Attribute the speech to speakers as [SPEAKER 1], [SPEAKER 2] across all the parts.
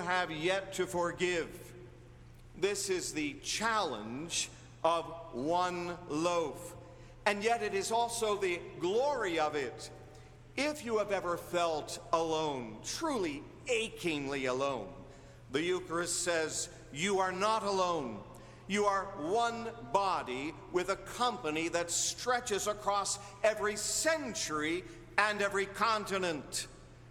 [SPEAKER 1] have yet to forgive. This is the challenge of one loaf, and yet it is also the glory of it. If you have ever felt alone, truly achingly alone, the Eucharist says you are not alone. You are one body with a company that stretches across every century and every continent.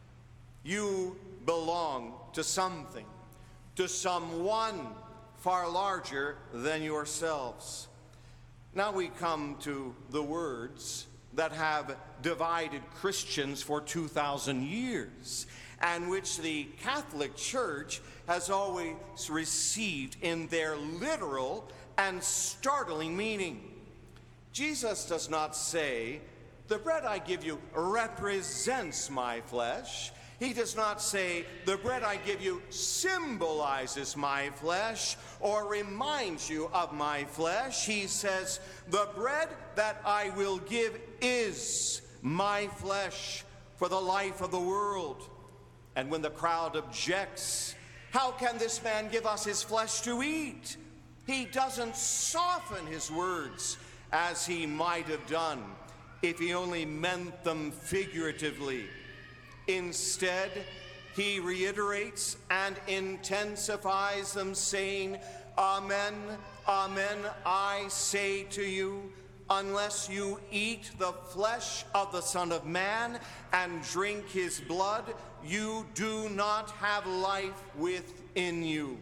[SPEAKER 1] You belong to something, to someone far larger than yourselves. Now we come to the words that have divided Christians for 2,000 years, and which the Catholic Church has always received in their literal and startling meaning. Jesus does not say, "The bread I give you represents my flesh." He does not say, "The bread I give you symbolizes my flesh or reminds you of my flesh." He says, "The bread that I will give is my flesh for the life of the world." And when the crowd objects, "How can this man give us his flesh to eat?" he doesn't soften his words as he might have done if he only meant them figuratively. Instead, he reiterates and intensifies them, saying, "Amen, amen, I say to you, unless you eat the flesh of the Son of Man and drink his blood, you do not have life within you."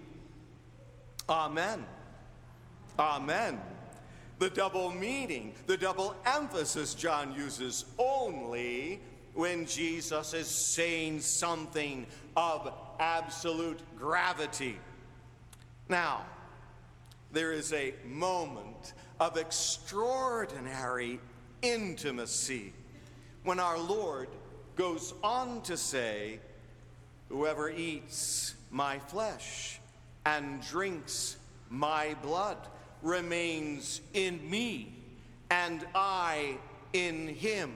[SPEAKER 1] Amen. Amen. The double meaning, the double emphasis John uses only when Jesus is saying something of absolute gravity. Now, there is a moment of extraordinary intimacy when our Lord goes on to say, "Whoever eats my flesh and drinks my blood remains in me, and I in him."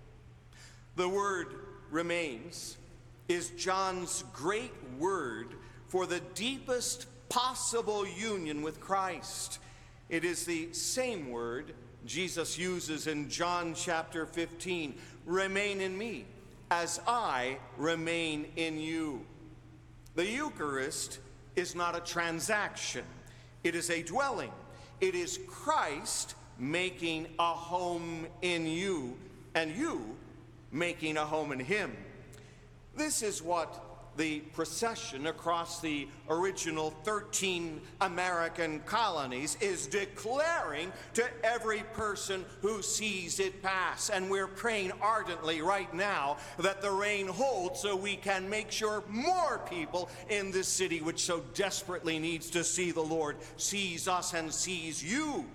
[SPEAKER 1] The word "remains" is John's great word for the deepest possible union with Christ. It is the same word Jesus uses in John chapter 15, "Remain in me as I remain in you." The Eucharist is not a transaction. It is a dwelling. It is Christ making a home in you, and you making a home in him. This is what the procession across the original 13 American colonies is declaring to every person who sees it pass. And we're praying ardently right now that the rain holds so we can make sure more people in this city, which so desperately needs to see the Lord, sees us and sees you.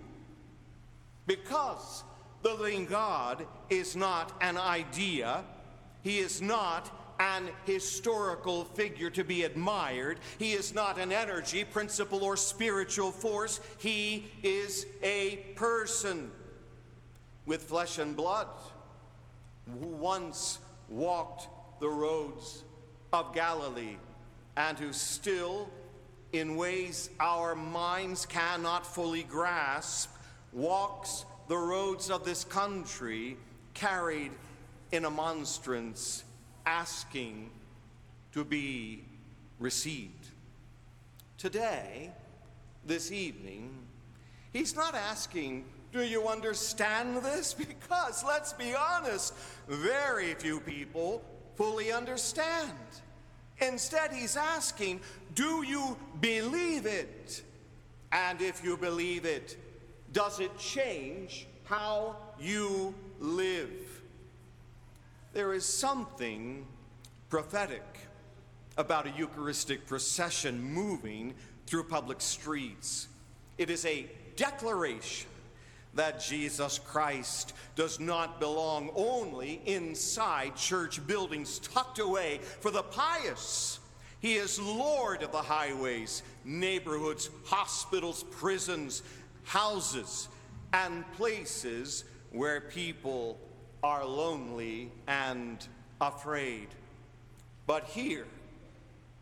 [SPEAKER 1] Because the living God is not an idea. He is not an historical figure to be admired. He is not an energy, principle, or spiritual force. He is a person with flesh and blood who once walked the roads of Galilee and who still, in ways our minds cannot fully grasp, walks the roads of this country, carried in a monstrance, asking to be received. Today, this evening, he's not asking, "Do you understand this?" Because, let's be honest, very few people fully understand. Instead, he's asking, "Do you believe it? And if you believe it, does it change how you live?" There is something prophetic about a Eucharistic procession moving through public streets. It is a declaration that Jesus Christ does not belong only inside church buildings tucked away for the pious. He is Lord of the highways, neighborhoods, hospitals, prisons, houses, and places where people are lonely and afraid. But here,